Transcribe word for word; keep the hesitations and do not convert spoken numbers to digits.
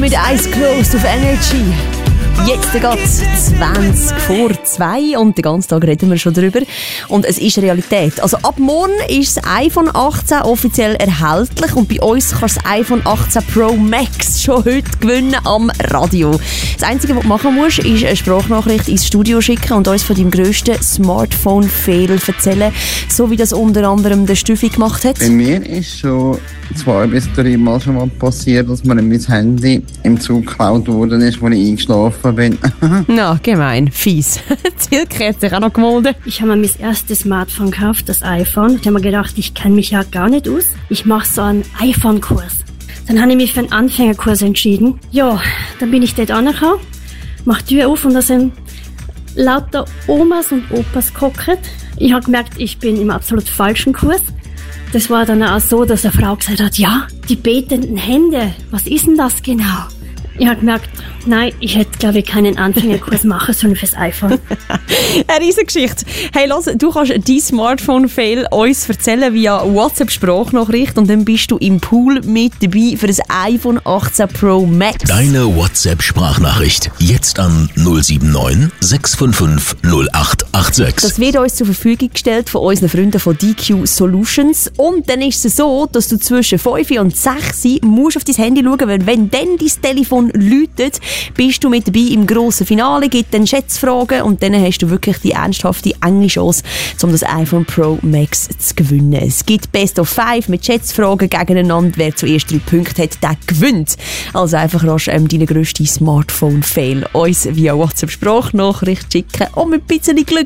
mit Eyes Closed auf Energy. Jetzt geht's zwanzig vor zwei und den ganzen Tag reden wir schon drüber. Und es ist Realität. Also ab morgen ist das iPhone achtzehn offiziell erhältlich und bei uns kannst du das iPhone achtzehn Pro Max schon heute gewinnen am Radio. Das Einzige, was du machen musst, ist eine Sprachnachricht ins Studio schicken und uns von deinem grössten Smartphone-Fail erzählen, so wie das unter anderem der Stüffi gemacht hat. Bei mir ist schon zwei bis drei Mal schon mal passiert, dass mir mein Handy im Zug geklaut worden ist, als ich eingeschlafen bin. Na, gemein, fies. Silke hat sich auch noch gemeldet. Ich habe mir mein erstes Smartphone gekauft, das iPhone. Ich habe mir gedacht, ich kenne mich ja gar nicht aus. Ich mache so einen iPhone-Kurs. Dann habe ich mich für einen Anfängerkurs entschieden. Ja, dann bin ich dort angekommen, mache die Tür auf und da sind lauter Omas und Opas gehockt. Ich habe gemerkt, ich bin im absolut falschen Kurs. Das war dann auch so, dass eine Frau gesagt hat, ja, die betenden Hände, was ist denn das genau? Ich habe gemerkt, nein, ich hätte, glaube ich, keinen Anfängerkurs machen sollen fürs iPhone. Eine riesige Geschichte. Hey, los, du kannst dein Smartphone-Fail uns erzählen via WhatsApp-Sprachnachricht und dann bist du im Pool mit dabei für das iPhone achtzehn Pro Max. Deine WhatsApp-Sprachnachricht jetzt an null sieben neun sechs fünf fünf null acht acht sechs. Das wird uns zur Verfügung gestellt von unseren Freunden von D Q Solutions. Und dann ist es so, dass du zwischen fünf und sechs musst auf dein Handy schauen, weil wenn dann dein Telefon läutet, bist du mit dabei im grossen Finale, gibt dann Schätzfragen und dann hast du wirklich die ernsthafte enge Chance, um das iPhone Pro Max zu gewinnen. Es gibt Best of Five mit Schätzfragen gegeneinander. Wer zuerst drei Punkte hat, der gewinnt. Also einfach rasch ähm, deine grösste Smartphone-Fail uns via WhatsApp-Sprachnachricht schicken und mit ein bisschen Glück